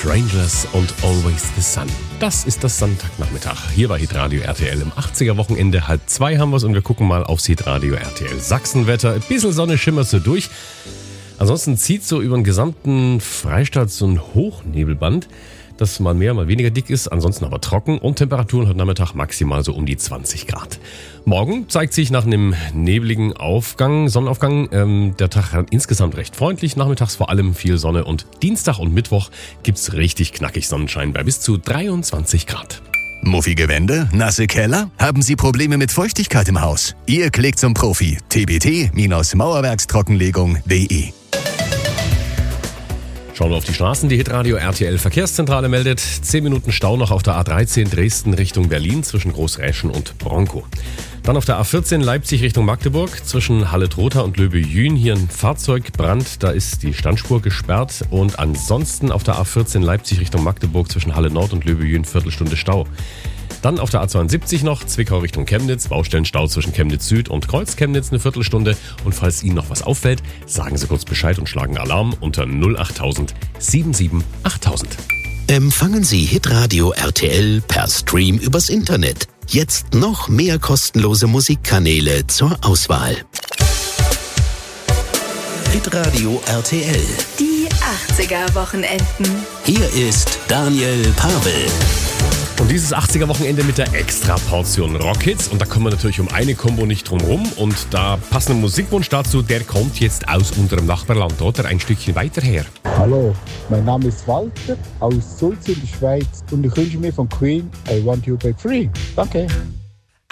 Strangers und Always the Sun. Das ist das Sonntagnachmittag. Hier bei Hitradio RTL im 80er-Wochenende. 1:30 haben wir es und wir gucken mal aufs Hitradio RTL Sachsenwetter. Ein bisschen Sonne schimmert so durch. Ansonsten zieht so über den gesamten Freistaat so ein Hochnebelband, das mal mehr, mal weniger dick ist, ansonsten aber trocken und Temperaturen heute Nachmittag maximal so um die 20 Grad. Morgen zeigt sich nach einem nebligen Sonnenaufgang, der Tag insgesamt recht freundlich, nachmittags vor allem viel Sonne und Dienstag und Mittwoch gibt's richtig knackig Sonnenschein bei bis zu 23 Grad. Muffige Wände? Nasse Keller? Haben Sie Probleme mit Feuchtigkeit im Haus? Ihr klickt zum Profi. tbt-mauerwerkstrockenlegung.de. Schauen wir auf die Straßen. Die Hitradio RTL Verkehrszentrale meldet 10 Minuten Stau noch auf der A13 Dresden Richtung Berlin zwischen Großräschen und Bronkow. Dann auf der A14 Leipzig Richtung Magdeburg zwischen Halle-Trotha und Löbe-Jühn. Hier ein Fahrzeugbrand, da ist die Standspur gesperrt. Und ansonsten auf der A14 Leipzig Richtung Magdeburg zwischen Halle-Nord und Löbe-Jühn Viertelstunde Stau. Dann auf der A72 noch, Zwickau Richtung Chemnitz, Baustellenstau zwischen Chemnitz Süd und Kreuz Chemnitz eine Viertelstunde. Und falls Ihnen noch was auffällt, sagen Sie kurz Bescheid und schlagen Alarm unter 08000 77 8000. Empfangen Sie Hitradio RTL per Stream übers Internet. Jetzt noch mehr kostenlose Musikkanäle zur Auswahl. Hitradio RTL. Die 80er-Wochenenden. Hier ist Daniel Pavel. Und dieses 80er-Wochenende mit der Extra-Portion Rockhits. Und da kommen wir natürlich um eine Kombo nicht drum rum. Und da passt ein Musikwunsch dazu, der kommt jetzt aus unserem Nachbarland, oder? Ein Stückchen weiter her. Hallo, mein Name ist Walter aus Sulz in der Schweiz und ich wünsche mir von Queen I Want You Back Free. Danke.